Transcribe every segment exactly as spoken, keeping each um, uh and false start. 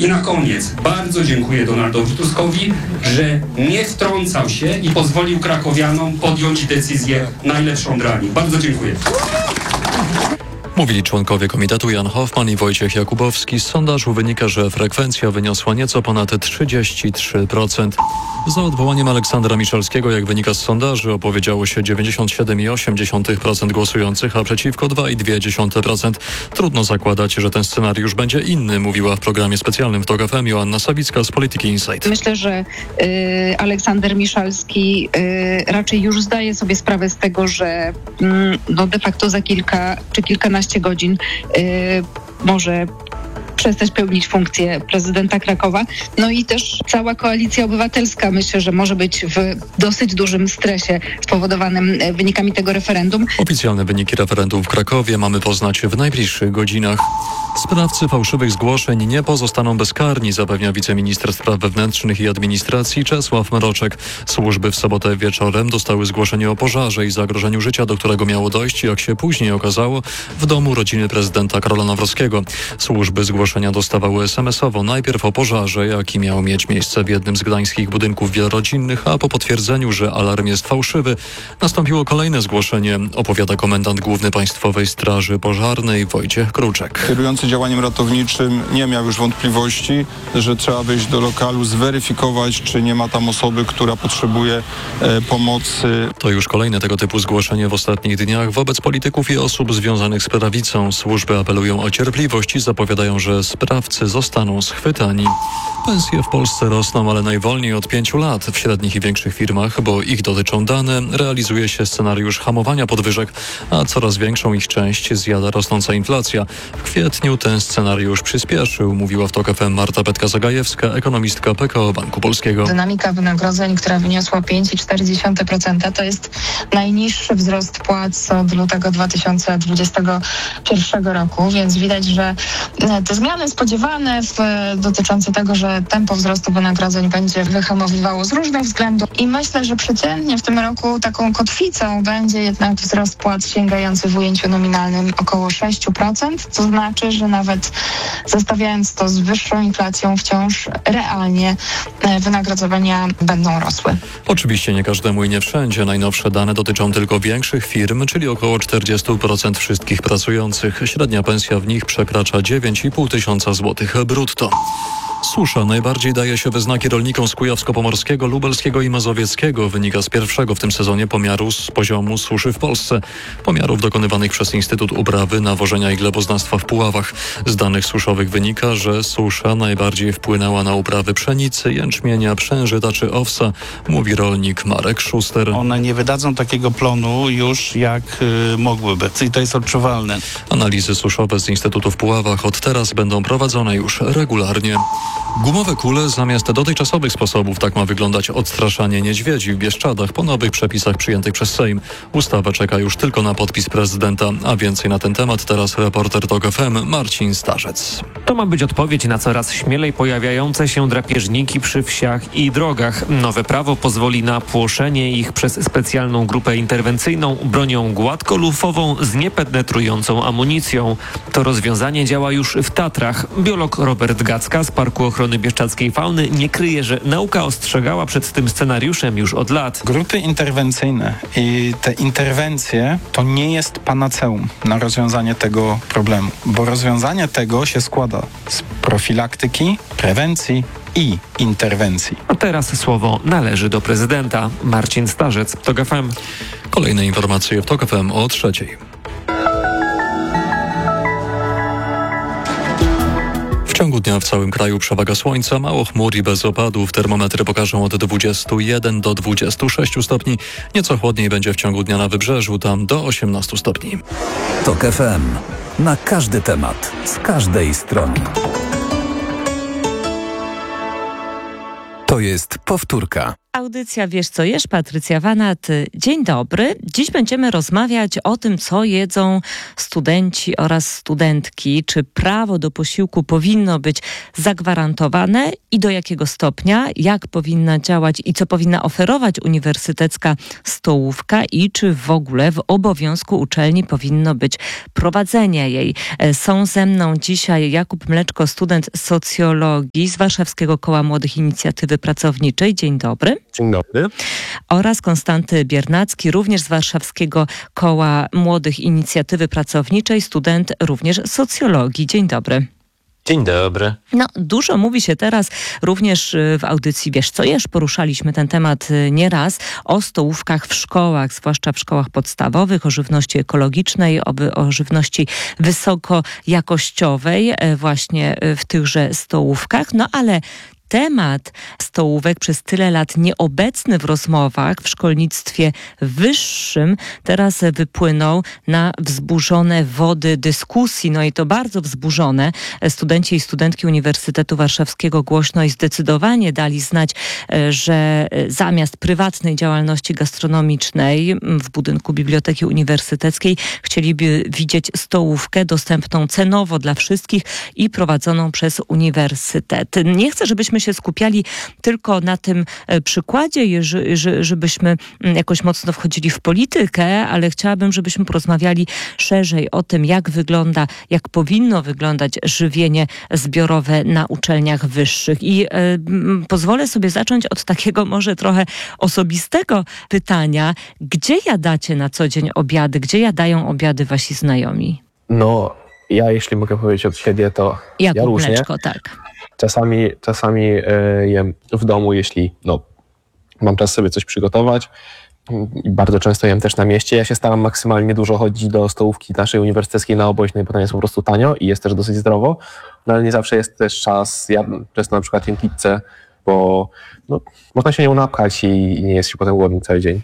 I na koniec bardzo dziękuję Donaldowi Tuskowi, że nie wtrącał się i pozwolił krakowianom podjąć decyzję najlepszą dla nich. Bardzo dziękuję. Mówili członkowie komitetu Jan Hoffman i Wojciech Jakubowski. Z sondażu wynika, że frekwencja wyniosła nieco ponad trzydzieści trzy procent. Za odwołaniem Aleksandra Miszalskiego, jak wynika z sondaży, opowiedziało się dziewięćdziesiąt siedem przecinek osiem procent głosujących, a przeciwko dwa przecinek dwa procent. Trudno zakładać, że ten scenariusz będzie inny, mówiła w programie specjalnym w TOK F M Joanna Sawicka z Polityki Insight. Myślę, że y, Aleksander Miszalski y, raczej już zdaje sobie sprawę z tego, że y, no de facto za kilka czy kilkanaście godzin y, może przestać pełnić funkcję prezydenta Krakowa. No i też cała Koalicja Obywatelska, myślę, że może być w dosyć dużym stresie spowodowanym wynikami tego referendum. Oficjalne wyniki referendum w Krakowie mamy poznać w najbliższych godzinach. Sprawcy fałszywych zgłoszeń nie pozostaną bezkarni, zapewnia wiceminister spraw wewnętrznych i administracji Czesław Mroczek. Służby w sobotę wieczorem dostały zgłoszenie o pożarze i zagrożeniu życia, do którego miało dojść, jak się później okazało, w domu rodziny prezydenta Karola Nawrockiego. Służby zgłoszenia dostawały es em esowo najpierw o pożarze, jaki miał mieć miejsce w jednym z gdańskich budynków wielorodzinnych, a po potwierdzeniu, że alarm jest fałszywy, nastąpiło kolejne zgłoszenie, opowiada komendant główny Państwowej Straży Pożarnej Wojciech Kruczek. Kierujący działaniem ratowniczym nie miał już wątpliwości, że trzeba wejść do lokalu, zweryfikować, czy nie ma tam osoby, która potrzebuje e, pomocy. To już kolejne tego typu zgłoszenie w ostatnich dniach wobec polityków i osób związanych z prawicą. Służby apelują o cierpliwość i zapowiadają, że sprawcy zostaną schwytani. Pensje w Polsce rosną, ale najwolniej od pięciu lat. W średnich i większych firmach, bo ich dotyczą dane, realizuje się scenariusz hamowania podwyżek, a coraz większą ich część zjada rosnąca inflacja. W kwietniu ten scenariusz przyspieszył, mówiła w TOK F M Marta Petka-Zagajewska, ekonomistka P K O Banku Polskiego. Dynamika wynagrodzeń, która wyniosła pięć przecinek cztery procent, to jest najniższy wzrost płac od lutego dwa tysiące dwudziestego pierwszego roku, więc widać, że te zmiany spodziewane w, dotyczące tego, że tempo wzrostu wynagrodzeń będzie wyhamowywało z różnych względów i myślę, że przeciętnie w tym roku taką kotwicą będzie jednak wzrost płac sięgający w ujęciu nominalnym około sześć procent, co znaczy, że nawet zestawiając to z wyższą inflacją wciąż realnie wynagrodzenia będą rosły. Oczywiście nie każdemu i nie wszędzie. Najnowsze dane dotyczą tylko większych firm, czyli około czterdzieści procent wszystkich pracujących. Średnia pensja w nich przekracza dziewięć i pół tysiąca złotych brutto. Susza najbardziej daje się we znaki rolnikom z Kujawsko-Pomorskiego, Lubelskiego i Mazowieckiego. Wynika z pierwszego w tym sezonie pomiaru z poziomu suszy w Polsce. Pomiarów dokonywanych przez Instytut Uprawy, Nawożenia i Gleboznawstwa w Puławach. Z danych suszowych wynika, że susza najbardziej wpłynęła na uprawy pszenicy, jęczmienia, przężyta czy owsa, mówi rolnik Marek Szuster. One nie wydadzą takiego plonu już jak y, mogłyby. I to jest odczuwalne. Analizy suszowe z Instytutu w Puławach od teraz będą prowadzone już regularnie. Gumowe kule zamiast dotychczasowych sposobów, tak ma wyglądać odstraszanie niedźwiedzi w Bieszczadach po nowych przepisach przyjętych przez Sejm. Ustawa czeka już tylko na podpis prezydenta, a więcej na ten temat teraz reporter TOK F M Marcin Starzec. To ma być odpowiedź na coraz śmielej pojawiające się drapieżniki przy wsiach i drogach. Nowe prawo pozwoli na płoszenie ich przez specjalną grupę interwencyjną bronią gładkolufową z niepenetrującą amunicją. To rozwiązanie działa już w Tatrach. Biolog Robert Gacka z Parku Ochrony Bieszczadzkiej Fauny nie kryje, że nauka ostrzegała przed tym scenariuszem już od lat. Grupy interwencyjne i te interwencje to nie jest panaceum na rozwiązanie tego problemu, bo rozwiązanie tego się składa z profilaktyki, prewencji i interwencji. A teraz słowo należy do prezydenta. Marcin Starzec, TOK F M. Kolejne informacje w TOK F M o trzeciej. W ciągu dnia w całym kraju przewaga słońca, mało chmur i bez opadów. Termometry pokażą od dwudziestu jeden do dwudziestu sześciu stopni. Nieco chłodniej będzie w ciągu dnia na wybrzeżu, tam do osiemnastu stopni. TOK F M. Na każdy temat, z każdej strony. To jest powtórka. Audycja Wiesz co jesz, Patrycja Wanat. Dzień dobry. Dziś będziemy rozmawiać o tym, co jedzą studenci oraz studentki. Czy prawo do posiłku powinno być zagwarantowane i do jakiego stopnia, jak powinna działać i co powinna oferować uniwersytecka stołówka i czy w ogóle w obowiązku uczelni powinno być prowadzenie jej. Są ze mną dzisiaj Jakub Mleczko, student socjologii z Warszawskiego Koła Młodych Inicjatywy Pracowniczej. Dzień dobry. Dzień dobry. Oraz Konstanty Biernacki, również z Warszawskiego Koła Młodych Inicjatywy Pracowniczej, student również socjologii. Dzień dobry. Dzień dobry. No, dużo mówi się teraz również w audycji Wiesz co jesz, poruszaliśmy ten temat nieraz, o stołówkach w szkołach, zwłaszcza w szkołach podstawowych, o żywności ekologicznej, o, o żywności wysokojakościowej właśnie w tychże stołówkach. No ale temat stołówek przez tyle lat nieobecny w rozmowach w szkolnictwie wyższym teraz wypłynął na wzburzone wody dyskusji. No i to bardzo wzburzone. Studenci i studentki Uniwersytetu Warszawskiego głośno i zdecydowanie dali znać, że zamiast prywatnej działalności gastronomicznej w budynku Biblioteki Uniwersyteckiej chcieliby widzieć stołówkę dostępną cenowo dla wszystkich i prowadzoną przez uniwersytet. Nie chcę, żebyśmy się skupiali tylko na tym przykładzie, żebyśmy jakoś mocno wchodzili w politykę, ale chciałabym, żebyśmy porozmawiali szerzej o tym, jak wygląda, jak powinno wyglądać żywienie zbiorowe na uczelniach wyższych. I y, pozwolę sobie zacząć od takiego może trochę osobistego pytania. Gdzie jadacie na co dzień obiady? Gdzie jadają obiady wasi znajomi? No, ja jeśli mogę powiedzieć od siebie, to Jakub ja różnie. Mleczko, tak. Czasami, czasami e, jem w domu, jeśli no, mam czas sobie coś przygotować. I bardzo często jem też na mieście. Ja się staram maksymalnie dużo chodzić do stołówki naszej uniwersyteckiej na Oboźnej, bo tam jest po prostu tanio i jest też dosyć zdrowo. No ale nie zawsze jest też czas. Ja często na przykład jem pizzę, bo no, można się nią napchać i, i nie jest się potem głodny cały dzień.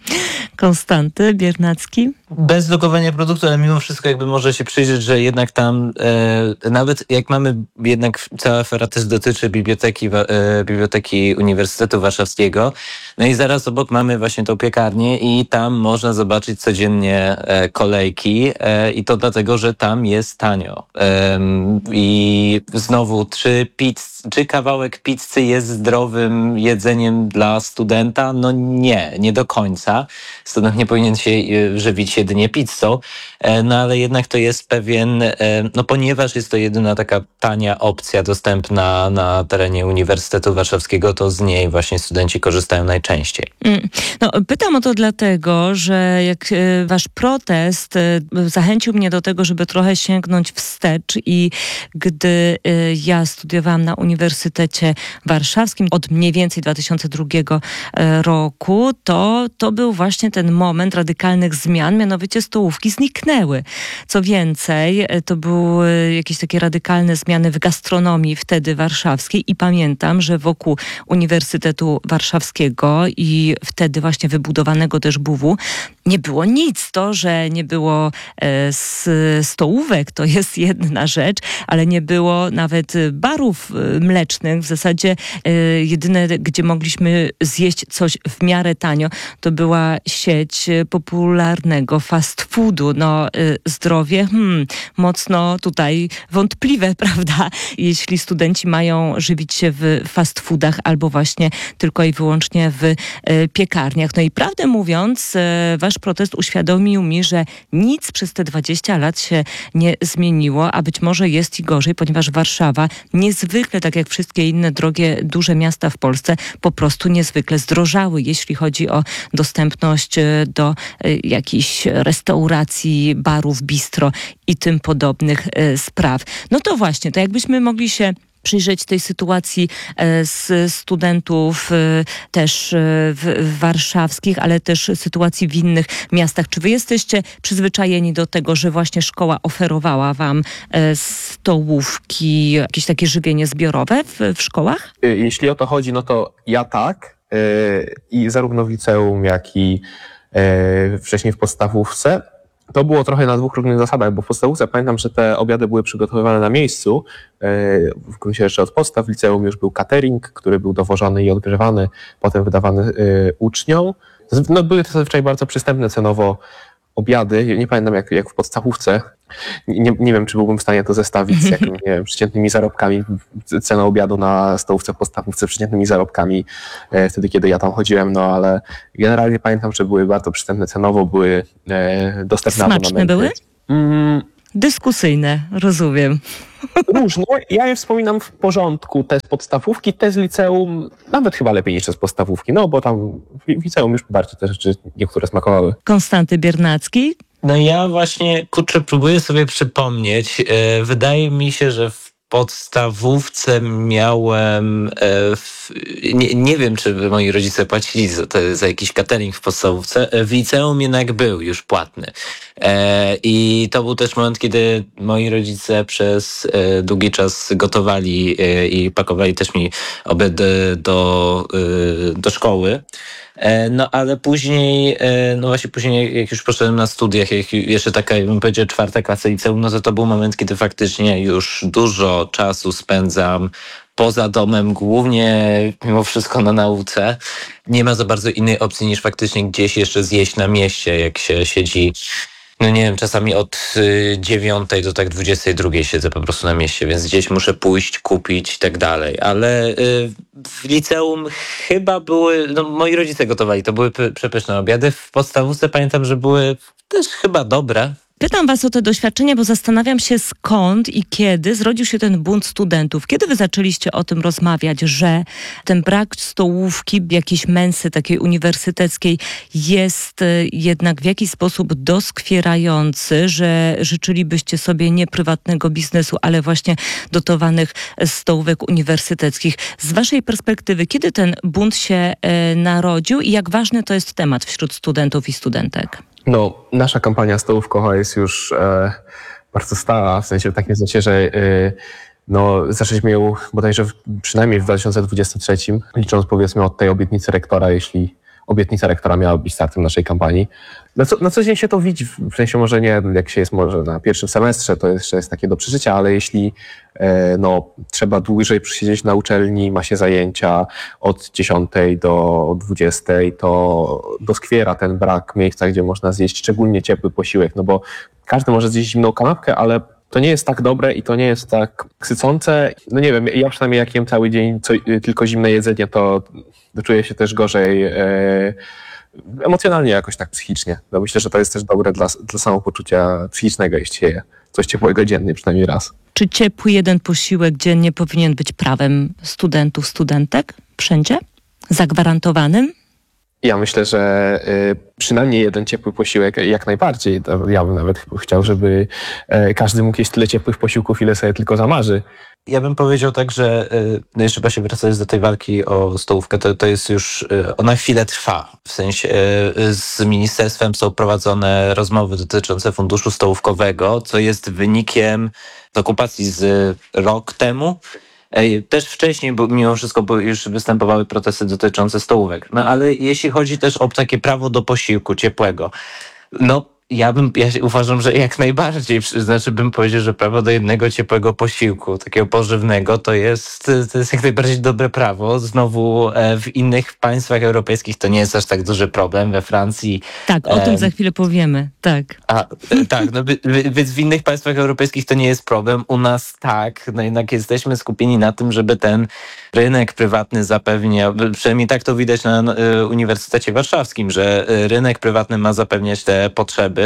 Konstanty Biernacki? Bez lokowania produktu, ale mimo wszystko jakby może się przyjrzeć, że jednak tam e, nawet jak mamy, jednak cała afera też dotyczy biblioteki, e, biblioteki Uniwersytetu Warszawskiego, no i zaraz obok mamy właśnie tą piekarnię i tam można zobaczyć codziennie e, kolejki e, i to dlatego, że tam jest tanio. E, I znowu, czy, pizz, czy kawałek pizzy jest zdrowym jedzeniem dla studenta? No nie, nie do końca. Student nie powinien się żywić jedynie pizzą, no ale jednak to jest pewien, no ponieważ jest to jedyna taka tania opcja dostępna na terenie Uniwersytetu Warszawskiego, to z niej właśnie studenci korzystają najczęściej. No, pytam o to dlatego, że jak wasz protest zachęcił mnie do tego, żeby trochę sięgnąć wstecz i gdy ja studiowałam na Uniwersytecie Warszawskim od mniej więcej dwa tysiące drugiego roku, to, to był właśnie ten moment radykalnych zmian, mianowicie stołówki zniknęły. Co więcej, to były jakieś takie radykalne zmiany w gastronomii wtedy warszawskiej i pamiętam, że wokół Uniwersytetu Warszawskiego i wtedy właśnie wybudowanego też B U W-u nie było nic. To, że nie było e, stołówek, to jest jedna rzecz, ale nie było nawet barów mlecznych. W zasadzie e, jedyne, gdzie mogliśmy zjeść coś w miarę tanio, to była sieć popularnego fast foodu. No, y, zdrowie, hmm, mocno tutaj wątpliwe, prawda? Jeśli studenci mają żywić się w fast foodach albo właśnie tylko i wyłącznie w y, piekarniach. No i prawdę mówiąc, y, wasz protest uświadomił mi, że nic przez te dwadzieścia lat się nie zmieniło, a być może jest i gorzej, ponieważ Warszawa niezwykle, tak jak wszystkie inne drogie, duże miasta w Polsce, po prostu niezwykle zdrożały, jeśli chodzi o dostępność do jakichś restauracji, barów, bistro i tym podobnych spraw. No to właśnie, to jakbyśmy mogli się przyjrzeć tej sytuacji z studentów też w, warszawskich, ale też sytuacji w innych miastach. Czy wy jesteście przyzwyczajeni do tego, że właśnie szkoła oferowała wam stołówki, jakieś takie żywienie zbiorowe w, w szkołach? Jeśli o to chodzi, no to ja tak. I zarówno w liceum, jak i wcześniej w podstawówce. to było trochę na dwóch różnych zasadach, bo w podstawówce pamiętam, że te obiady były przygotowywane na miejscu, w gruncie rzeczy od podstaw. W liceum już był catering, który był dowożony i odgrzewany, potem wydawany uczniom. No, były to zazwyczaj bardzo przystępne cenowo obiady. Nie pamiętam jak, jak w podstawówce. Nie, nie wiem, czy byłbym w stanie to zestawić z jakimiś, nie wiem, przeciętnymi zarobkami, ceną obiadu na stołówce w podstawówce, przeciętnymi zarobkami e, wtedy, kiedy ja tam chodziłem, no ale generalnie pamiętam, że były bardzo przystępne cenowo, były e, dostępne abonamenty. Smaczne były? Mm. Dyskusyjne, rozumiem. Różne. Ja je wspominam w porządku. Te z podstawówki, te z liceum, nawet chyba lepiej niż te z podstawówki, no bo tam w liceum już bardziej te rzeczy niektóre smakowały. Konstanty Biernacki? No ja właśnie, kurczę, próbuję sobie przypomnieć. Wydaje mi się, że w podstawówce miałem, w, nie, nie wiem, czy moi rodzice płacili za, te, za jakiś catering w podstawówce. W liceum jednak był już płatny. I to był też moment, kiedy moi rodzice przez długi czas gotowali i pakowali też mi obiad do, do szkoły. No ale później, no właśnie później jak już poszedłem na studiach, jak jeszcze taka, bym powiedział, czwarta klasa liceum, no to to był moment, kiedy faktycznie już dużo czasu spędzam poza domem, głównie mimo wszystko na nauce. Nie ma za bardzo innej opcji niż faktycznie gdzieś jeszcze zjeść na mieście, jak się siedzi. No nie wiem, czasami od dziewiątej do tak dwudziestej drugiej siedzę po prostu na mieście, więc gdzieś muszę pójść, kupić i tak dalej. Ale y, w liceum chyba były, no moi rodzice gotowali, to były p- przepyszne obiady. W podstawówce pamiętam, że były też chyba dobre. Pytam was o te doświadczenia, bo zastanawiam się, skąd i kiedy zrodził się ten bunt studentów. Kiedy wy zaczęliście o tym rozmawiać, że ten brak stołówki, jakiejś mensy takiej uniwersyteckiej jest jednak w jakiś sposób doskwierający, że życzylibyście sobie nie prywatnego biznesu, ale właśnie dotowanych stołówek uniwersyteckich. Z waszej perspektywy, kiedy ten bunt się e, narodził i jak ważny to jest temat wśród studentów i studentek? No, nasza kampania stołówkowa jest już e, bardzo stara, w sensie w takim sensie, że e, no, zaczęliśmy ją bodajże w, przynajmniej w dwa tysiące dwudziestym trzecim, licząc powiedzmy od tej obietnicy rektora, jeśli obietnica rektora miała być startem naszej kampanii. Na co, na co dzień się to widzi, w sensie może nie, jak się jest może na pierwszym semestrze, to jeszcze jest takie do przeżycia, ale jeśli e, no, trzeba dłużej przysiedzieć na uczelni, ma się zajęcia od dziesiątej do dwudziestej, to doskwiera ten brak miejsca, gdzie można zjeść szczególnie ciepły posiłek, no bo każdy może zjeść zimną kanapkę, ale to nie jest tak dobre i to nie jest tak sycące. No nie wiem, ja przynajmniej jak jem cały dzień co, tylko zimne jedzenie, to, to czuję się też gorzej e, emocjonalnie jakoś tak psychicznie. No myślę, że to jest też dobre dla, dla samopoczucia psychicznego, jeśli się je coś ciepłego dziennie przynajmniej raz. Czy ciepły jeden posiłek dziennie powinien być prawem studentów, studentek? Wszędzie? Zagwarantowanym? Ja myślę, że y, przynajmniej jeden ciepły posiłek jak najbardziej. Ja bym nawet chciał, żeby y, każdy mógł jeść tyle ciepłych posiłków, ile sobie tylko zamarzy. Ja bym powiedział tak, że y, no jeszcze trzeba się wracać do tej walki o stołówkę. To, to jest już, y, ona chwilę trwa. W sensie y, z ministerstwem są prowadzone rozmowy dotyczące funduszu stołówkowego, co jest wynikiem okupacji z rok temu. Też wcześniej, bo mimo wszystko bo już występowały protesty dotyczące stołówek. No ale jeśli chodzi też o takie prawo do posiłku ciepłego, no ja bym, ja uważam, że jak najbardziej, znaczy bym powiedział, że prawo do jednego ciepłego posiłku, takiego pożywnego, to jest, to jest jak najbardziej dobre prawo. Znowu w innych państwach europejskich to nie jest aż tak duży problem. We Francji... Tak, o tym za chwilę powiemy, tak. A, tak, no więc w innych państwach europejskich to nie jest problem. U nas tak, no jednak jesteśmy skupieni na tym, żeby ten rynek prywatny zapewniał, przynajmniej tak to widać na Uniwersytecie Warszawskim, że rynek prywatny ma zapewniać te potrzeby,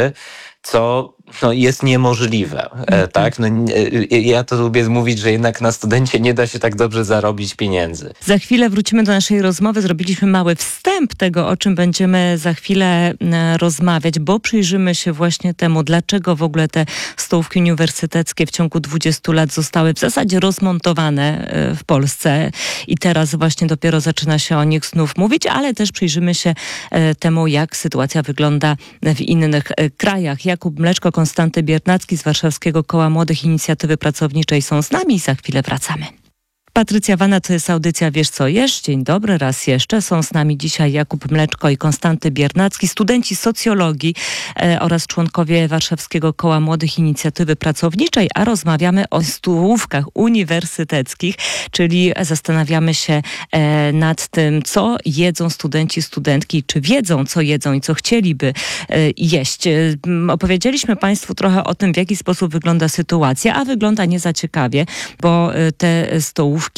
co no, jest niemożliwe. E, tak? No, e, ja to lubię mówić, że jednak na studencie nie da się tak dobrze zarobić pieniędzy. Za chwilę wrócimy do naszej rozmowy. Zrobiliśmy mały wstęp tego, o czym będziemy za chwilę e, rozmawiać, bo przyjrzymy się właśnie temu, dlaczego w ogóle te stołówki uniwersyteckie w ciągu dwudziestu lat zostały w zasadzie rozmontowane e, w Polsce i teraz właśnie dopiero zaczyna się o nich znów mówić, ale też przyjrzymy się e, temu, jak sytuacja wygląda w innych e, krajach. Jakub Mleczko, Konstanty Biernacki z Warszawskiego Koła Młodych Inicjatywy Pracowniczej są z nami i za chwilę wracamy. Patrycja Wana, to jest audycja Wiesz co jesz? Dzień dobry, raz jeszcze. Są z nami dzisiaj Jakub Mleczko i Konstanty Biernacki, studenci socjologii e, oraz członkowie Warszawskiego Koła Młodych Inicjatywy Pracowniczej, a rozmawiamy o stołówkach uniwersyteckich, czyli zastanawiamy się e, nad tym, co jedzą studenci, studentki, czy wiedzą, co jedzą i co chcieliby e, jeść. E, opowiedzieliśmy Państwu trochę o tym, w jaki sposób wygląda sytuacja, a wygląda nie za ciekawie, bo e, te stołówki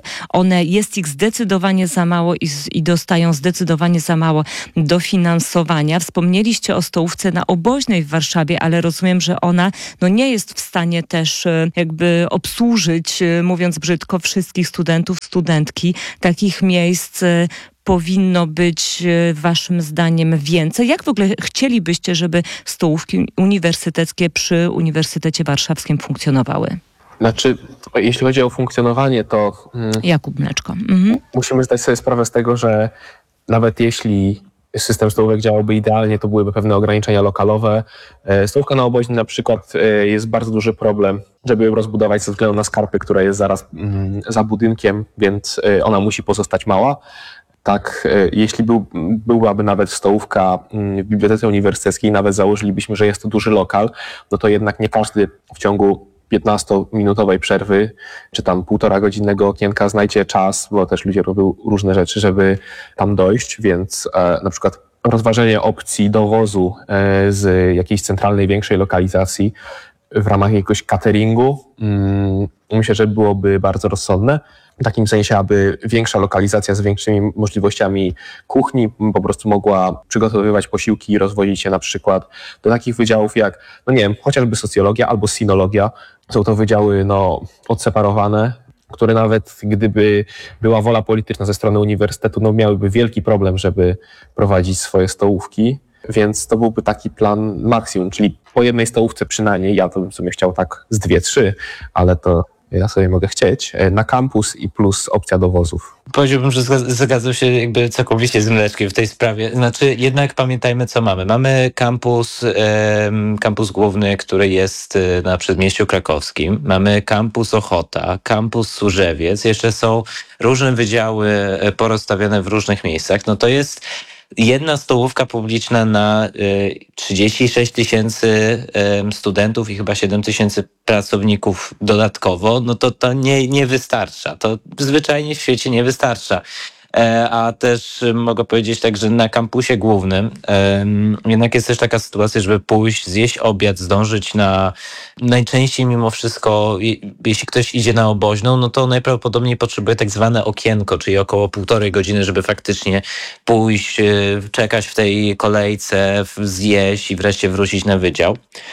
one jest ich zdecydowanie za mało i, i dostają zdecydowanie za mało dofinansowania. Wspomnieliście o stołówce na Oboźnej w Warszawie, ale rozumiem, że ona no, nie jest w stanie też jakby obsłużyć, mówiąc brzydko, wszystkich studentów, studentki. Takich miejsc powinno być waszym zdaniem więcej. Jak w ogóle chcielibyście, żeby stołówki uniwersyteckie przy Uniwersytecie Warszawskim funkcjonowały? Znaczy, jeśli chodzi o funkcjonowanie, to mm, Jakub Mleczko. Mhm. musimy zdać sobie sprawę z tego, że nawet jeśli system stołówek działałby idealnie, to byłyby pewne ograniczenia lokalowe. Stołówka na Oboźnej na przykład jest bardzo duży problem, żeby ją rozbudować ze względu na skarpę, która jest zaraz mm, za budynkiem, więc ona musi pozostać mała. Tak, jeśli był, byłaby nawet stołówka w Bibliotece Uniwersyteckiej, nawet założylibyśmy, że jest to duży lokal, no to jednak nie każdy w ciągu piętnastominutowej przerwy, czy tam półtora godzinnego okienka znajdzie czas, bo też ludzie robią różne rzeczy, żeby tam dojść, więc e, na przykład rozważenie opcji dowozu e, z jakiejś centralnej, większej lokalizacji w ramach jakiegoś cateringu, mm, myślę, że byłoby bardzo rozsądne. W takim sensie, aby większa lokalizacja z większymi możliwościami kuchni po prostu mogła przygotowywać posiłki i rozwodzić się na przykład do takich wydziałów jak, no nie wiem, chociażby socjologia albo sinologia. Są to wydziały no, odseparowane, które nawet gdyby była wola polityczna ze strony uniwersytetu, no miałyby wielki problem, żeby prowadzić swoje stołówki. Więc to byłby taki plan maksimum, czyli po jednej stołówce przynajmniej, ja to bym sobie chciał tak z dwie, trzy, ale to ja sobie mogę chcieć, na kampus i plus opcja dowozów. Powiedziałbym, że zgadzam się jakby całkowicie z Mleczkiem w tej sprawie. Znaczy jednak pamiętajmy, co mamy. Mamy kampus, e, kampus główny, który jest na Przedmieściu Krakowskim. Mamy kampus Ochota, kampus Służewiec. Jeszcze są różne wydziały porozstawione w różnych miejscach. No to jest jedna stołówka publiczna na y, trzydzieści sześć tysięcy y, studentów i chyba siedem tysięcy pracowników dodatkowo, no to to nie, nie wystarcza. To zwyczajnie w świecie nie wystarcza. E, a też y, mogę powiedzieć tak, że na kampusie głównym y, jednak jest też taka sytuacja, żeby pójść, zjeść obiad, zdążyć na... Najczęściej mimo wszystko, je, jeśli ktoś idzie na Oboźną, no to najprawdopodobniej potrzebuje tak zwane okienko, czyli około półtorej godziny, żeby faktycznie pójść, y, czekać w tej kolejce, w, zjeść i wreszcie wrócić na wydział.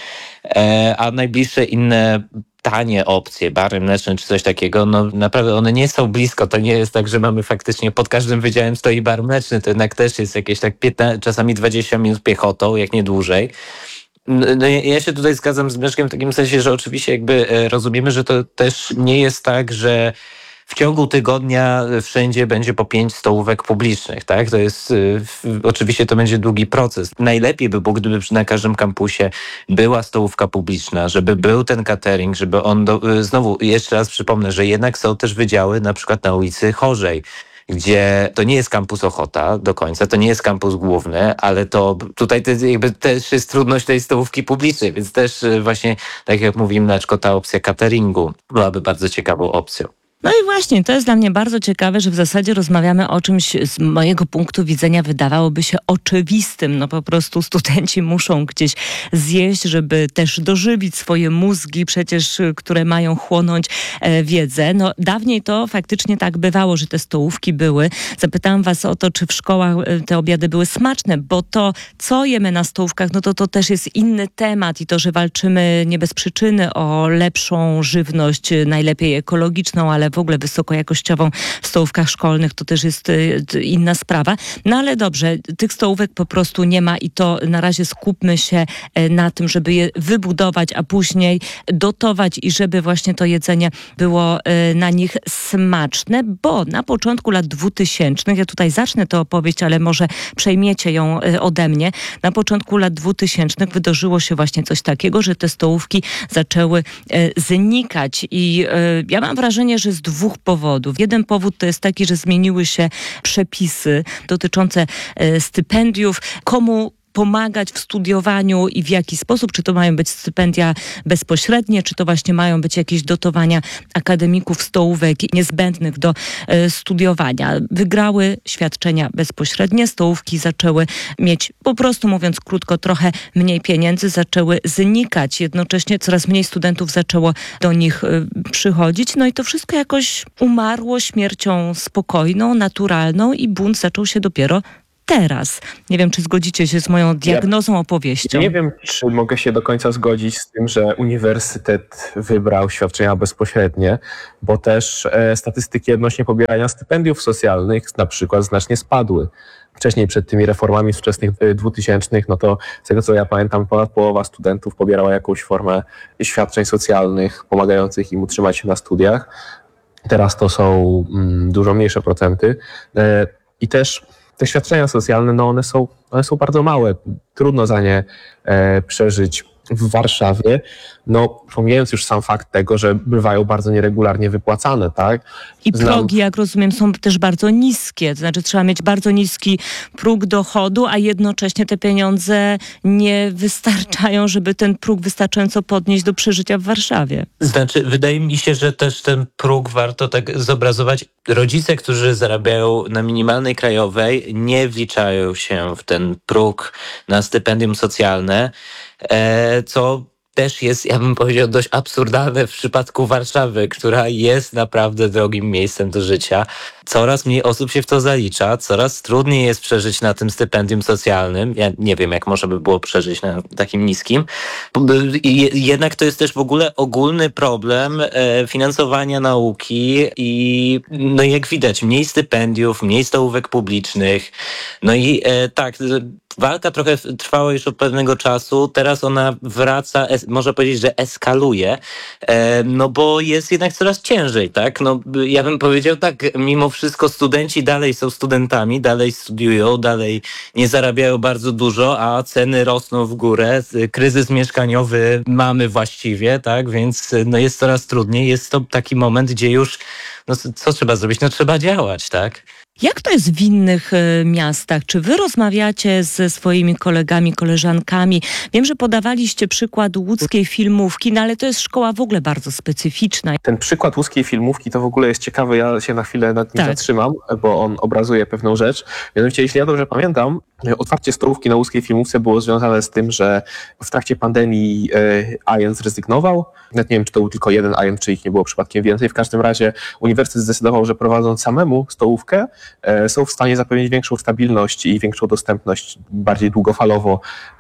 E, a najbliższe inne tanie opcje, bary mleczne czy coś takiego, no naprawdę one nie są blisko. To nie jest tak, że mamy faktycznie pod każdym wydziałem stoi bar mleczny. To jednak też jest jakieś tak piętnaście, czasami dwadzieścia minut piechotą, jak nie dłużej. No ja się tutaj zgadzam z Mleczkiem w takim sensie, że oczywiście jakby rozumiemy, że to też nie jest tak, że w ciągu tygodnia wszędzie będzie po pięć stołówek publicznych, tak? To jest, oczywiście to będzie długi proces. Najlepiej by było, gdyby na każdym kampusie była stołówka publiczna, żeby był ten catering, żeby on, do, znowu jeszcze raz przypomnę, że jednak są też wydziały na przykład na ulicy Chorzej, gdzie to nie jest kampus Ochota do końca, to nie jest kampus główny, ale to tutaj te, jakby też jest trudność tej stołówki publicznej, więc też właśnie, tak jak mówi Mleczko, ta opcja cateringu byłaby bardzo ciekawą opcją. No i właśnie, to jest dla mnie bardzo ciekawe, że w zasadzie rozmawiamy o czymś z mojego punktu widzenia wydawałoby się oczywistym. No po prostu studenci muszą gdzieś zjeść, żeby też dożywić swoje mózgi przecież, które mają chłonąć e, wiedzę. No dawniej to faktycznie tak bywało, że te stołówki były. Zapytałam was o to, czy w szkołach te obiady były smaczne, bo to, co jemy na stołówkach, no to to też jest inny temat i to, że walczymy nie bez przyczyny o lepszą żywność, najlepiej ekologiczną, ale w ogóle wysokojakościową w stołówkach szkolnych, to też jest inna sprawa. No ale dobrze, tych stołówek po prostu nie ma i to na razie skupmy się na tym, żeby je wybudować, a później dotować i żeby właśnie to jedzenie było na nich smaczne, bo na początku lat dwutysięcznych, ja tutaj zacznę tę opowieść, ale może przejmiecie ją ode mnie, na początku lat dwutysięcznych wydarzyło się właśnie coś takiego, że te stołówki zaczęły znikać i ja mam wrażenie, że z dwóch powodów. Jeden powód to jest taki, że zmieniły się przepisy dotyczące e, stypendiów. Komu pomagać w studiowaniu i w jaki sposób, czy to mają być stypendia bezpośrednie, czy to właśnie mają być jakieś dotowania akademików, stołówek niezbędnych do e, studiowania. Wygrały świadczenia bezpośrednie, stołówki zaczęły mieć, po prostu mówiąc krótko, trochę mniej pieniędzy, zaczęły znikać. Jednocześnie coraz mniej studentów zaczęło do nich e, przychodzić, no i to wszystko jakoś umarło śmiercią spokojną, naturalną i bunt zaczął się dopiero teraz. Nie wiem, czy zgodzicie się z moją diagnozą, opowieścią. Nie wiem, czy mogę się do końca zgodzić z tym, że uniwersytet wybrał świadczenia bezpośrednie, bo też e, statystyki odnośnie pobierania stypendiów socjalnych na przykład znacznie spadły. Wcześniej, przed tymi reformami z wczesnych dwutysięcznych, no to z tego co ja pamiętam, ponad połowa studentów pobierała jakąś formę świadczeń socjalnych pomagających im utrzymać się na studiach. Teraz to są mm, dużo mniejsze procenty. E, I też te świadczenia socjalne, no one są, one są bardzo małe. Trudno za nie e, przeżyć w Warszawie. No, pomijając już sam fakt tego, że bywają bardzo nieregularnie wypłacane, tak? I Znam... progi, jak rozumiem, są też bardzo niskie. To znaczy trzeba mieć bardzo niski próg dochodu, a jednocześnie te pieniądze nie wystarczają, żeby ten próg wystarczająco podnieść do przeżycia w Warszawie. Znaczy, wydaje mi się, że też ten próg warto tak zobrazować. Rodzice, którzy zarabiają na minimalnej krajowej, nie wliczają się w ten próg na stypendium socjalne, e, co też jest, ja bym powiedział, dość absurdalne w przypadku Warszawy, która jest naprawdę drogim miejscem do życia. Coraz mniej osób się w to zalicza, coraz trudniej jest przeżyć na tym stypendium socjalnym. Ja nie wiem, jak można by było przeżyć na takim niskim. Jednak to jest też w ogóle ogólny problem finansowania nauki i no jak widać, mniej stypendiów, mniej stołówek publicznych. No i tak, walka trochę trwała już od pewnego czasu, teraz ona wraca, można powiedzieć, że eskaluje, no bo jest jednak coraz ciężej, tak? No ja bym powiedział tak, mimo wszystko studenci dalej są studentami, dalej studiują, dalej nie zarabiają bardzo dużo, a ceny rosną w górę, kryzys mieszkaniowy mamy właściwie, tak? Więc no jest coraz trudniej, jest to taki moment, gdzie już no co trzeba zrobić? No trzeba działać, tak? Jak to jest w innych y, miastach? Czy wy rozmawiacie ze swoimi kolegami, koleżankami? Wiem, że podawaliście przykład łódzkiej filmówki, no ale to jest szkoła w ogóle bardzo specyficzna. Ten przykład łódzkiej filmówki to w ogóle jest ciekawy, ja się na chwilę nad nim tak. zatrzymam, bo on obrazuje pewną rzecz. Mianowicie, jeśli ja dobrze pamiętam, otwarcie stołówki na łódzkiej filmówce było związane z tym, że w trakcie pandemii A J N zrezygnował. Nawet nie wiem, czy to był tylko jeden A J N, czy ich nie było przypadkiem więcej. W każdym razie uniwersytet zdecydował, że prowadząc samemu stołówkę, są w stanie zapewnić większą stabilność i większą dostępność bardziej długofalowo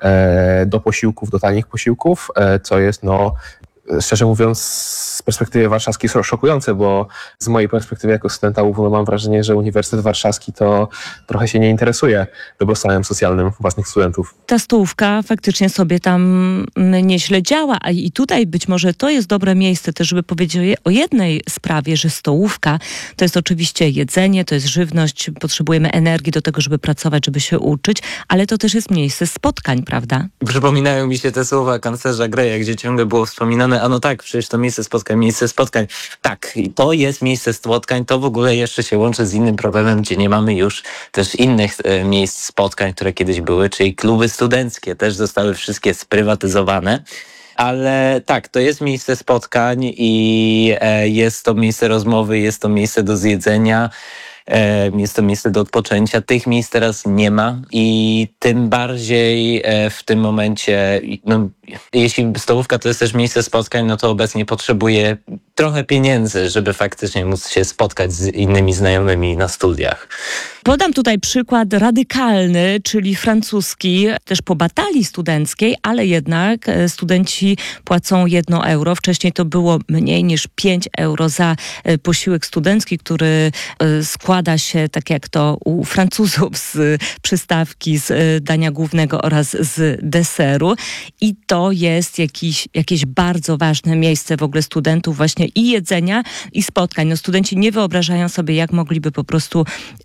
do posiłków, do tanich posiłków, co jest no szczerze mówiąc z perspektywy warszawskiej szokujące, bo z mojej perspektywy jako studenta U W no mam wrażenie, że Uniwersytet Warszawski to trochę się nie interesuje dobrostanem socjalnym własnych studentów. Ta stołówka faktycznie sobie tam nieźle działa, a i tutaj być może to jest dobre miejsce też, żeby powiedzieć o jednej sprawie, że stołówka to jest oczywiście jedzenie, to jest żywność, potrzebujemy energii do tego, żeby pracować, żeby się uczyć, ale to też jest miejsce spotkań, prawda? Przypominają mi się te słowa kanclerza Greya, gdzie ciągle było wspominane, a no tak, przecież to miejsce spotkań, miejsce spotkań. Tak, to jest miejsce spotkań, to w ogóle jeszcze się łączy z innym problemem, gdzie nie mamy już też innych e, miejsc spotkań, które kiedyś były, czyli kluby studenckie też zostały wszystkie sprywatyzowane. Ale tak, to jest miejsce spotkań i e, jest to miejsce rozmowy, jest to miejsce do zjedzenia. Jest to miejsce do odpoczęcia. Tych miejsc teraz nie ma i tym bardziej w tym momencie, no, jeśli stołówka to jest też miejsce spotkań, no to obecnie potrzebuje trochę pieniędzy, żeby faktycznie móc się spotkać z innymi znajomymi na studiach. Podam tutaj przykład radykalny, czyli francuski, też po batalii studenckiej, ale jednak studenci płacą jedno euro. Wcześniej to było mniej niż pięć euro za posiłek studencki, który składa się, tak jak to u Francuzów, z przystawki, z dania głównego oraz z deseru. I to jest jakiś, jakieś bardzo ważne miejsce w ogóle studentów właśnie i jedzenia, i spotkań. No, studenci nie wyobrażają sobie, jak mogliby po prostu wydając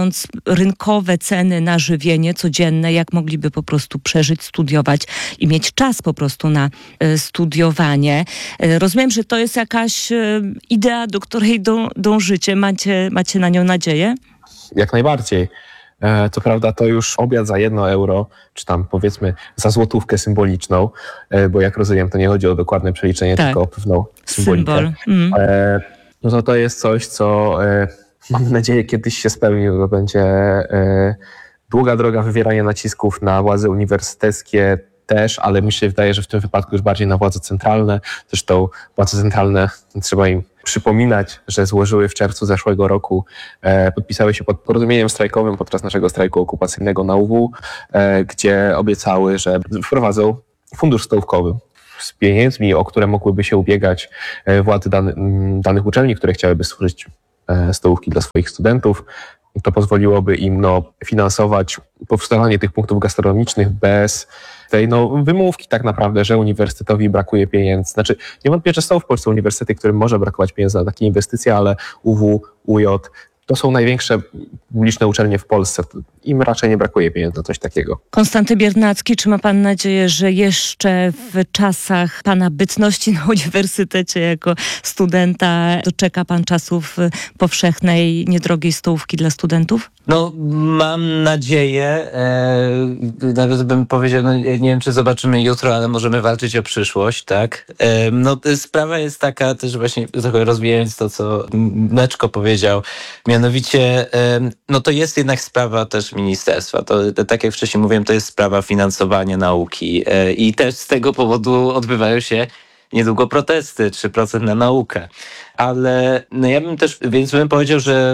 mając rynkowe ceny na żywienie codzienne, jak mogliby po prostu przeżyć, studiować i mieć czas po prostu na y, studiowanie. Y, rozumiem, że to jest jakaś y, idea, do której dążycie. dążycie. Macie, macie na nią nadzieję? Jak najbardziej. E, co prawda to już obiad za jedno euro, czy tam powiedzmy za złotówkę symboliczną, e, bo jak rozumiem, to nie chodzi o dokładne przeliczenie, tak, tylko o pewną symbolikę. Symbol. Mm. E, no to to jest coś, co e, mam nadzieję kiedyś się spełni, bo będzie e, długa droga wywierania nacisków na władze uniwersyteckie też, ale mi się wydaje, że w tym wypadku już bardziej na władze centralne. Zresztą władze centralne, trzeba im przypominać, że złożyły w czerwcu zeszłego roku, e, podpisały się pod porozumieniem strajkowym podczas naszego strajku okupacyjnego na U W, e, gdzie obiecały, że wprowadzą fundusz stołówkowy z pieniędzmi, o które mogłyby się ubiegać e, władze dany, danych uczelni, które chciałyby stworzyć e, stołówki dla swoich studentów. To pozwoliłoby im no, finansować powstawanie tych punktów gastronomicznych bez tej no, wymówki tak naprawdę, że uniwersytetowi brakuje pieniędzy. Znaczy, nie wątpię, że są w Polsce uniwersytety, którym może brakować pieniędzy na takie inwestycje, ale U W, U J to są największe publiczne uczelnie w Polsce. Im raczej nie brakuje pieniędzy na coś takiego. Konstanty Biernacki, czy ma pan nadzieję, że jeszcze w czasach pana bytności na uniwersytecie jako studenta doczeka pan czasów powszechnej, niedrogiej stołówki dla studentów? No, mam nadzieję, e, nawet bym powiedział, no, nie wiem, czy zobaczymy jutro, ale możemy walczyć o przyszłość, tak? E, no, sprawa jest taka też właśnie, trochę rozwijając to, co Mleczko powiedział, mianowicie, e, no to jest jednak sprawa też ministerstwa. To, to, tak jak wcześniej mówiłem, to jest sprawa finansowania nauki e, i też z tego powodu odbywają się niedługo protesty, trzy procent na naukę. Ale no ja bym też, więc bym powiedział, że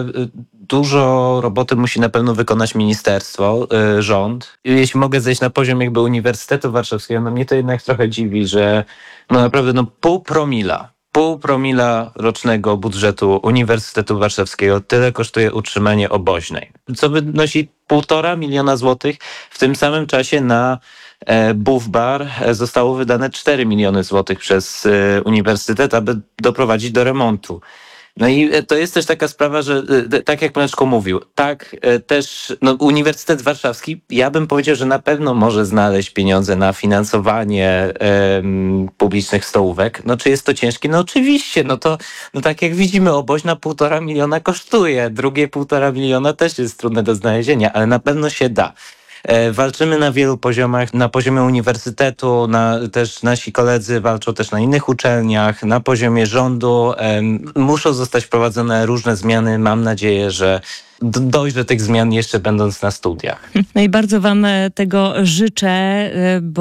dużo roboty musi na pewno wykonać ministerstwo, y, rząd. Jeśli mogę zejść na poziom jakby Uniwersytetu Warszawskiego, no mnie to jednak trochę dziwi, że no naprawdę no pół promila, pół promila rocznego budżetu Uniwersytetu Warszawskiego tyle kosztuje utrzymanie oboźnej. Co wynosi półtora miliona złotych. W tym samym czasie na Buff Bar zostało wydane cztery miliony złotych przez uniwersytet, aby doprowadzić do remontu. No i to jest też taka sprawa, że tak jak Mleczko mówił, tak też no, Uniwersytet Warszawski, ja bym powiedział, że na pewno może znaleźć pieniądze na finansowanie um, publicznych stołówek. No czy jest to ciężkie? No oczywiście, no to no, tak jak widzimy, oboźna półtora miliona kosztuje, drugie półtora miliona też jest trudne do znalezienia, ale na pewno się da. Walczymy na wielu poziomach, na poziomie uniwersytetu, na, też nasi koledzy walczą też na innych uczelniach, na poziomie rządu. Muszą zostać wprowadzone różne zmiany. Mam nadzieję, że dojdzie do tych zmian jeszcze będąc na studiach. No i bardzo wam tego życzę,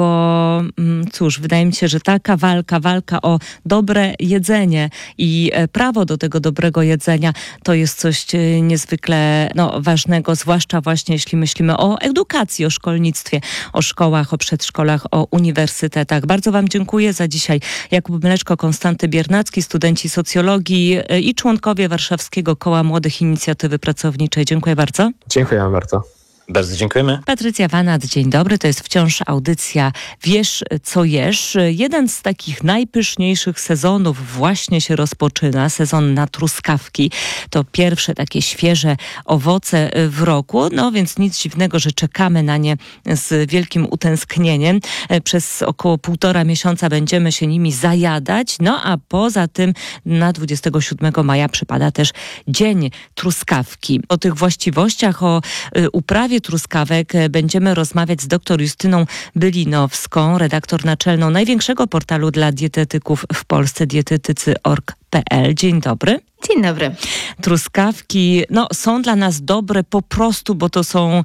bo cóż, wydaje mi się, że taka walka, walka o dobre jedzenie i prawo do tego dobrego jedzenia to jest coś niezwykle no, ważnego, zwłaszcza właśnie jeśli myślimy o edukacji, o szkolnictwie, o szkołach, o przedszkolach, o uniwersytetach. Bardzo wam dziękuję za dzisiaj. Jakub Mleczko, Konstanty Biernacki, studenci socjologii i członkowie Warszawskiego Koła Młodych Inicjatywy Pracowniczej. Dziękuję bardzo. Dziękujemy bardzo. Bardzo dziękujemy. Patrycja Wanat, dzień dobry. To jest wciąż audycja Wiesz, co jesz. Jeden z takich najpyszniejszych sezonów właśnie się rozpoczyna. Sezon na truskawki. To pierwsze takie świeże owoce w roku. No więc nic dziwnego, że czekamy na nie z wielkim utęsknieniem. Przez około półtora miesiąca będziemy się nimi zajadać. No a poza tym na dwudziestego siódmego maja przypada też Dzień Truskawki. O tych właściwościach, o uprawie truskawek będziemy rozmawiać z dr Justyną Bylinowską, redaktor naczelną największego portalu dla dietetyków w Polsce, dietetycy kropka org kropka p l. Dzień dobry. Dzień dobry. Truskawki no, są dla nas dobre po prostu, bo to są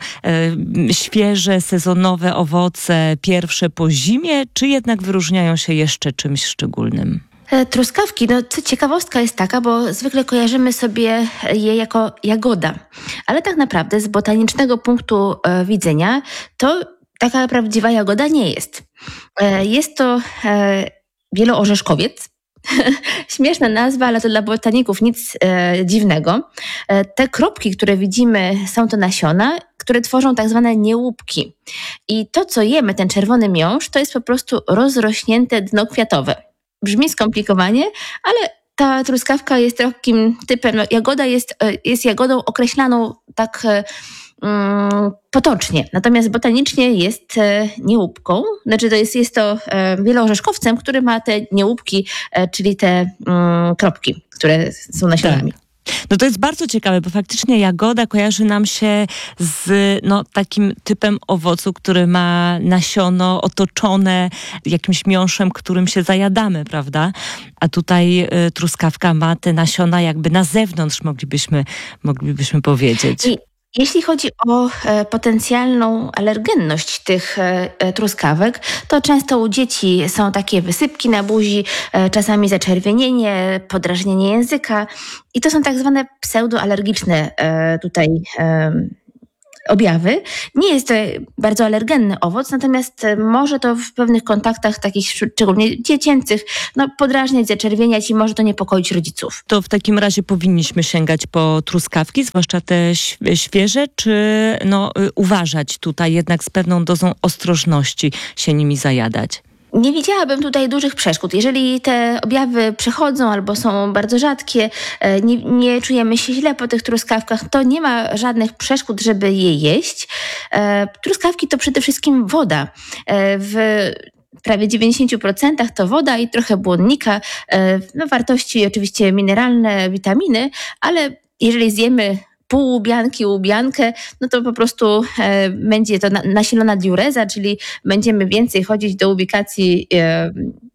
e, świeże, sezonowe owoce, pierwsze po zimie, czy jednak wyróżniają się jeszcze czymś szczególnym? Truskawki, no co ciekawostka jest taka, bo zwykle kojarzymy sobie je jako jagoda, ale tak naprawdę z botanicznego punktu e, widzenia to taka prawdziwa jagoda nie jest. E, jest to e, wieloorzeszkowiec. Śmieszna nazwa, ale to dla botaników nic e, dziwnego. E, te kropki, które widzimy, są to nasiona, które tworzą tak zwane niełupki. I to, co jemy, ten czerwony miąższ, to jest po prostu rozrośnięte dno kwiatowe. Brzmi skomplikowanie, ale ta truskawka jest takim typem, no, jagoda jest, jest jagodą określaną tak um, potocznie. Natomiast botanicznie jest e, niełupką, znaczy to jest, jest to e, wieloorzeszkowcem, który ma te niełupki, e, czyli te um, kropki, które są nasionami. Tak. No to jest bardzo ciekawe, bo faktycznie jagoda kojarzy nam się z no, takim typem owocu, który ma nasiono otoczone jakimś miąższem, którym się zajadamy, prawda? A tutaj y, truskawka ma te nasiona jakby na zewnątrz, moglibyśmy, moglibyśmy powiedzieć. I jeśli chodzi o e, potencjalną alergenność tych e, truskawek, to często u dzieci są takie wysypki na buzi, e, czasami zaczerwienienie, podrażnienie języka i to są tak zwane pseudoalergiczne e, tutaj e, objawy. Nie jest to bardzo alergenny owoc, natomiast może to w pewnych kontaktach takich szczególnie dziecięcych no, podrażniać, zaczerwieniać i może to niepokoić rodziców. To w takim razie powinniśmy sięgać po truskawki, zwłaszcza te świeże, czy no, uważać tutaj jednak z pewną dozą ostrożności się nimi zajadać? Nie widziałabym tutaj dużych przeszkód. Jeżeli te objawy przechodzą albo są bardzo rzadkie, nie, nie czujemy się źle po tych truskawkach, to nie ma żadnych przeszkód, żeby je jeść. Truskawki to przede wszystkim woda. W prawie dziewięćdziesiąt procent to woda i trochę błonnika. No, wartości oczywiście mineralne, witaminy, ale jeżeli zjemy pół łubianki, łubiankę, no to po prostu e, będzie to na, nasilona diureza, czyli będziemy więcej chodzić do ubikacji e,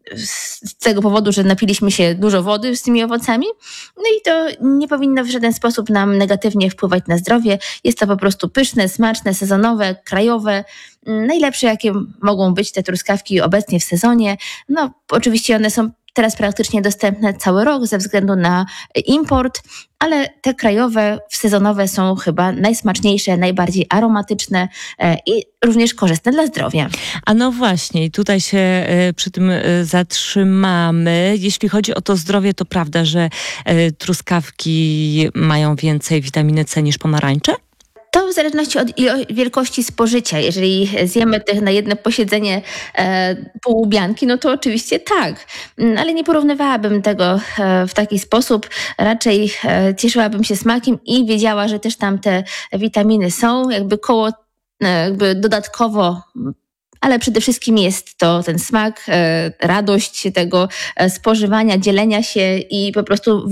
z tego powodu, że napiliśmy się dużo wody z tymi owocami. No i to nie powinno w żaden sposób nam negatywnie wpływać na zdrowie. Jest to po prostu pyszne, smaczne, sezonowe, krajowe. Najlepsze, jakie mogą być te truskawki obecnie w sezonie. No oczywiście one są teraz praktycznie dostępne cały rok ze względu na import, ale te krajowe, sezonowe są chyba najsmaczniejsze, najbardziej aromatyczne i również korzystne dla zdrowia. A no właśnie, i tutaj się przy tym zatrzymamy. Jeśli chodzi o to zdrowie, to prawda, że truskawki mają więcej witaminy C niż pomarańcze? To w zależności od wielkości spożycia. Jeżeli zjemy tych na jedno posiedzenie e, pół łubianki, no to oczywiście tak. Ale nie porównywałabym tego e, w taki sposób. Raczej e, cieszyłabym się smakiem i wiedziała, że też tam te witaminy są. Jakby koło, e, jakby dodatkowo, ale przede wszystkim jest to ten smak, e, radość tego e, spożywania, dzielenia się i po prostu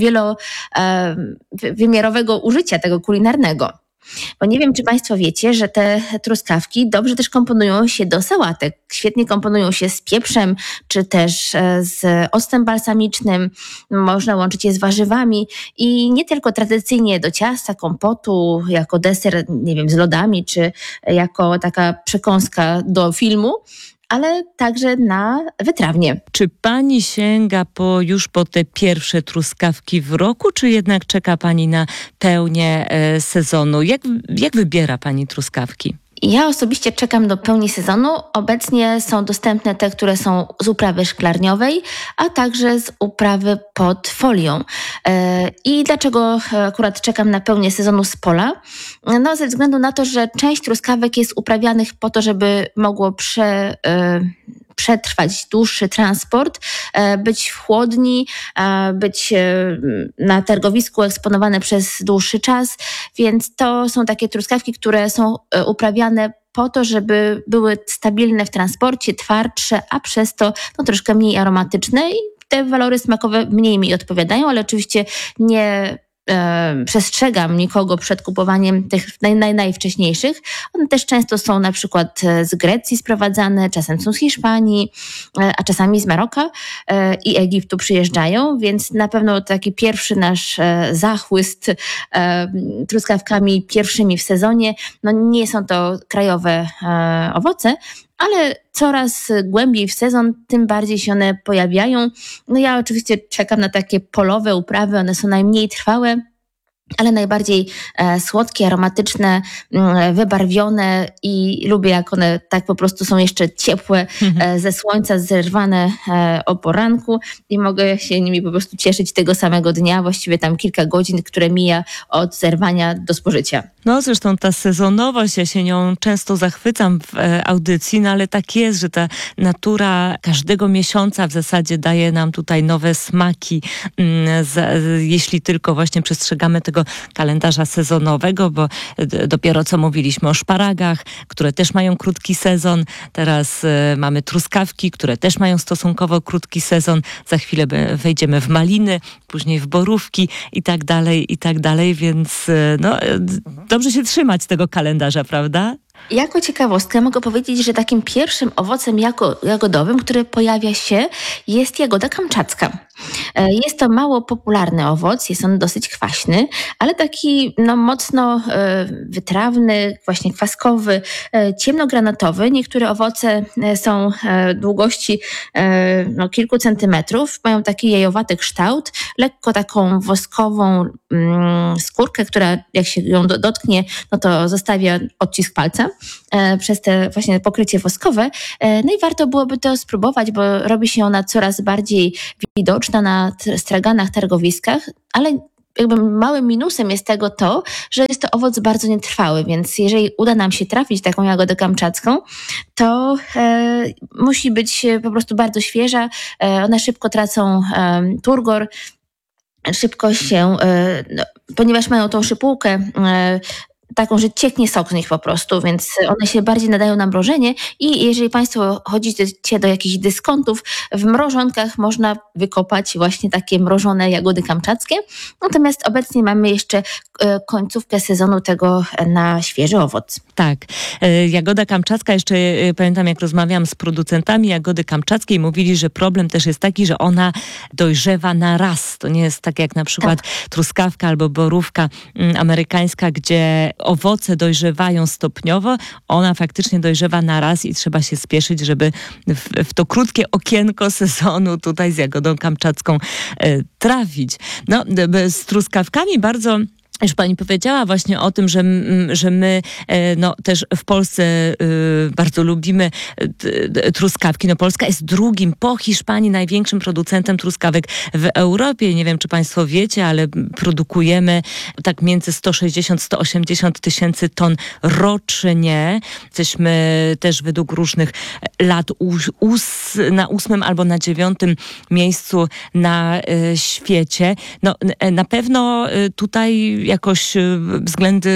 wielowymiarowego użycia tego kulinarnego. Bo nie wiem, czy Państwo wiecie, że te truskawki dobrze też komponują się do sałatek. Świetnie komponują się z pieprzem, czy też z octem balsamicznym. Można łączyć je z warzywami i nie tylko tradycyjnie do ciasta, kompotu, jako deser, nie wiem, z lodami, czy jako taka przekąska do filmu, ale także na wytrawnie. Czy pani sięga po, już po te pierwsze truskawki w roku, czy jednak czeka pani na pełnię e, sezonu? Jak, jak wybiera pani truskawki? Ja osobiście czekam do pełni sezonu. Obecnie są dostępne te, które są z uprawy szklarniowej, a także z uprawy pod folią. I dlaczego akurat czekam na pełnię sezonu z pola? No ze względu na to, że część truskawek jest uprawianych po to, żeby mogło prze... przetrwać dłuższy transport, być w chłodni, być na targowisku eksponowane przez dłuższy czas, więc to są takie truskawki, które są uprawiane po to, żeby były stabilne w transporcie, twardsze, a przez to no, troszkę mniej aromatyczne i te walory smakowe mniej mi odpowiadają, ale oczywiście nie E, przestrzegam nikogo przed kupowaniem tych naj, naj, najwcześniejszych. One też często są na przykład z Grecji sprowadzane, czasem są z Hiszpanii, e, a czasami z Maroka e, i Egiptu przyjeżdżają, więc na pewno taki pierwszy nasz e, zachłyst e, truskawkami pierwszymi w sezonie, no nie są to krajowe e, owoce, ale coraz głębiej w sezon, tym bardziej się one pojawiają. No ja oczywiście czekam na takie polowe uprawy, one są najmniej trwałe, ale najbardziej e, słodkie, aromatyczne, m, wybarwione i lubię, jak one tak po prostu są jeszcze ciepłe, e, ze słońca zerwane e, o poranku i mogę się nimi po prostu cieszyć tego samego dnia, właściwie tam kilka godzin, które mija od zerwania do spożycia. No zresztą ta sezonowość, ja się nią często zachwycam w e, audycji, no ale tak jest, że ta natura każdego miesiąca w zasadzie daje nam tutaj nowe smaki, m, z, jeśli tylko właśnie przestrzegamy tego tego kalendarza sezonowego, bo d- dopiero co mówiliśmy o szparagach, które też mają krótki sezon. Teraz y, mamy truskawki, które też mają stosunkowo krótki sezon. Za chwilę be- wejdziemy w maliny, później w borówki i tak dalej, i tak dalej, więc y, no, y, dobrze się trzymać tego kalendarza, prawda? Jako ciekawostkę mogę powiedzieć, że takim pierwszym owocem jago, jagodowym, który pojawia się, jest jagoda kamczacka. E, Jest to mało popularny owoc, jest on dosyć kwaśny, ale taki no, mocno e, wytrawny, właśnie kwaskowy, e, ciemnogranatowy. Niektóre owoce e, są e, długości e, no, kilku centymetrów, mają taki jajowaty kształt, lekko taką woskową mm, skórkę, która jak się ją do, dotknie, no to zostawia odcisk palca e, przez te właśnie pokrycie woskowe. E, no i warto byłoby to spróbować, bo robi się ona coraz bardziej widoczna na t- straganach, targowiskach, ale jakby małym minusem jest tego to, że jest to owoc bardzo nietrwały, więc jeżeli uda nam się trafić taką jagodę kamczacką, to e, musi być po prostu bardzo świeża. E, one szybko tracą e, turgor, szybko się, e, no, ponieważ mają tą szypułkę, e, taką, że cieknie sok z nich po prostu, więc one się bardziej nadają na mrożenie i jeżeli Państwo chodzicie do jakichś dyskontów, w mrożonkach można wykopać właśnie takie mrożone jagody kamczackie, natomiast obecnie mamy jeszcze e, końcówkę sezonu tego na świeży owoc. Tak. E, Jagoda kamczacka, jeszcze e, pamiętam jak rozmawiałam z producentami jagody kamczackiej, mówili, że problem też jest taki, że ona dojrzewa na raz. To nie jest tak jak na przykład truskawka albo borówka mm, amerykańska, gdzie owoce dojrzewają stopniowo, ona faktycznie dojrzewa na raz i trzeba się spieszyć, żeby w, w to krótkie okienko sezonu tutaj z jagodą kamczacką e, trafić. No, d- z truskawkami bardzo... Już pani powiedziała właśnie o tym, że, że my no, też w Polsce bardzo lubimy truskawki. No, Polska jest drugim po Hiszpanii największym producentem truskawek w Europie. Nie wiem, czy państwo wiecie, ale produkujemy tak między sto sześćdziesiąt do stu osiemdziesięciu tysięcy ton rocznie. Jesteśmy też według różnych lat ós, na ósmym albo na dziewiątym miejscu na świecie. No, na pewno tutaj jakoś względy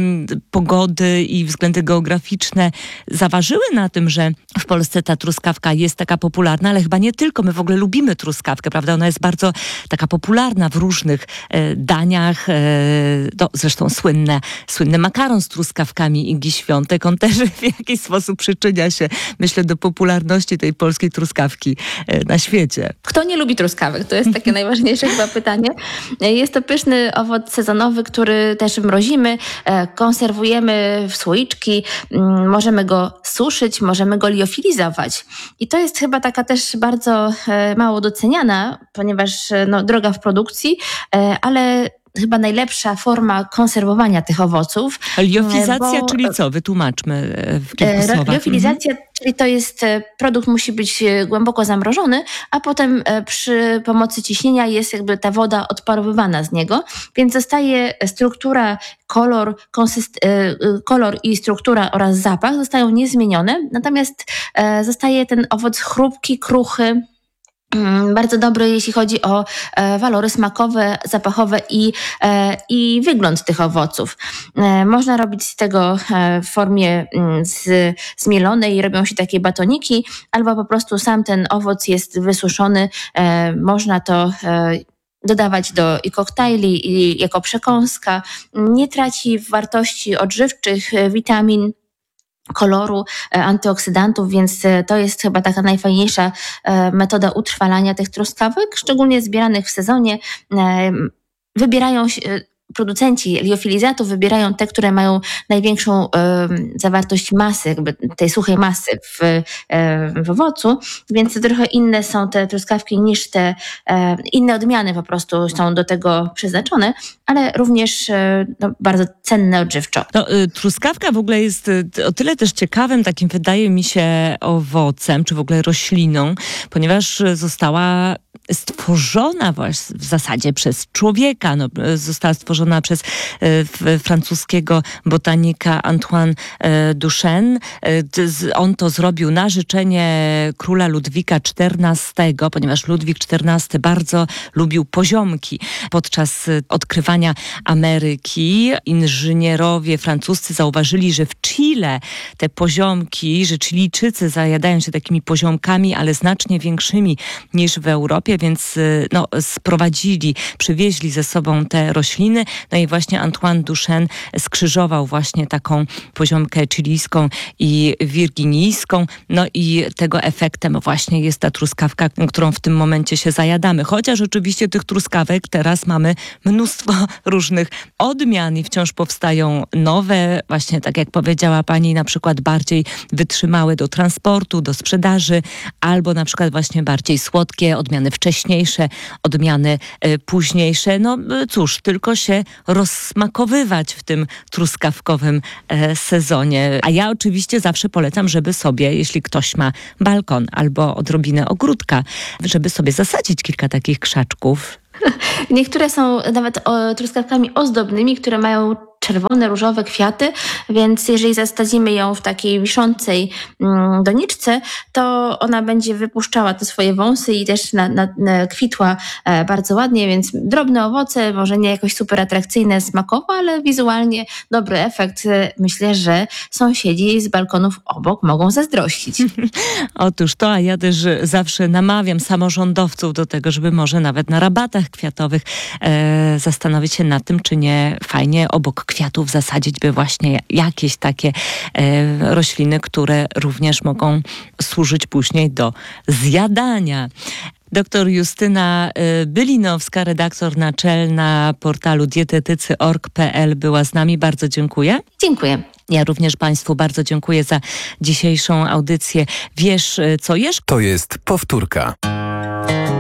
pogody i względy geograficzne zaważyły na tym, że w Polsce ta truskawka jest taka popularna, ale chyba nie tylko. My w ogóle lubimy truskawkę, prawda? Ona jest bardzo taka popularna w różnych e, daniach. E, no, zresztą słynne, słynny makaron z truskawkami Igi Świątek, on też w jakiś sposób przyczynia się, myślę, do popularności tej polskiej truskawki e, na świecie. Kto nie lubi truskawek? To jest takie najważniejsze chyba pytanie. Jest to pyszny owoc sezonowy, który też mrozimy, konserwujemy w słoiczki, możemy go suszyć, możemy go liofilizować. I to jest chyba taka też bardzo mało doceniana, ponieważ no, droga w produkcji, ale chyba najlepsza forma konserwowania tych owoców. Liofilizacja, bo, czyli co? Wytłumaczmy w kilku słowach. Liofilizacja, mhm. czyli to jest, produkt musi być głęboko zamrożony, a potem przy pomocy ciśnienia jest jakby ta woda odparowywana z niego, więc zostaje struktura, kolor, konsyst, kolor i struktura oraz zapach zostają niezmienione, natomiast zostaje ten owoc chrupki, kruchy, bardzo dobry, jeśli chodzi o e, walory smakowe, zapachowe i, e, i wygląd tych owoców. E, można robić z tego e, w formie m, z, zmielonej, robią się takie batoniki, albo po prostu sam ten owoc jest wysuszony. E, można to e, dodawać do i koktajli, i jako przekąska. Nie traci wartości odżywczych, witamin, koloru, antyoksydantów, więc to jest chyba taka najfajniejsza metoda utrwalania tych truskawek, szczególnie zbieranych w sezonie. Wybierają się producenci liofilizatów wybierają te, które mają największą e, zawartość masy, jakby tej suchej masy w, e, w owocu, więc trochę inne są te truskawki niż te e, inne odmiany po prostu są do tego przeznaczone, ale również e, no, bardzo cenne odżywczo. No, y, truskawka w ogóle jest y, o tyle też ciekawym, takim wydaje mi się owocem, czy w ogóle rośliną, ponieważ została stworzona właśnie w zasadzie przez człowieka. No, została stworzona przez e, francuskiego botanika Antoine e, Duchenne. E, on to zrobił na życzenie króla Ludwika czternastego, ponieważ Ludwik czternasty bardzo lubił poziomki. Podczas odkrywania Ameryki inżynierowie francuscy zauważyli, że w Chile te poziomki, że Chilijczycy zajadają się takimi poziomkami, ale znacznie większymi niż w Europie, więc no, sprowadzili, przywieźli ze sobą te rośliny. No i właśnie Antoine Duchenne skrzyżował właśnie taką poziomkę chilijską i wirginijską. No i tego efektem właśnie jest ta truskawka, którą w tym momencie się zajadamy. Chociaż oczywiście tych truskawek teraz mamy mnóstwo różnych odmian i wciąż powstają nowe, właśnie tak jak powiedziała pani, na przykład bardziej wytrzymałe do transportu, do sprzedaży, albo na przykład właśnie bardziej słodkie, odmiany wcześniejsze, odmiany y, późniejsze. No y, cóż, tylko się rozsmakowywać w tym truskawkowym y, sezonie. A ja oczywiście zawsze polecam, żeby sobie, jeśli ktoś ma balkon albo odrobinę ogródka, żeby sobie zasadzić kilka takich krzaczków. Niektóre są nawet o, truskawkami ozdobnymi, które mają czerwone, różowe kwiaty, więc jeżeli zasadzimy ją w takiej wiszącej mm, doniczce, to ona będzie wypuszczała te swoje wąsy i też na, na, na kwitła e, bardzo ładnie, więc drobne owoce, może nie jakoś super atrakcyjne smakowo, ale wizualnie dobry efekt. Myślę, że sąsiedzi z balkonów obok mogą zazdrościć. Otóż to, a ja też zawsze namawiam samorządowców do tego, żeby może nawet na rabatach kwiatowych e, zastanowić się nad tym, czy nie fajnie obok kwiatów zasadzić by właśnie jakieś takie e, rośliny, które również mogą służyć później do zjadania. Doktor Justyna Bylinowska, redaktor naczelna portalu dietetycy kropka org kropka pe el była z nami. Bardzo dziękuję. Dziękuję. Ja również Państwu bardzo dziękuję za dzisiejszą audycję. Wiesz, co jesz? To jest powtórka.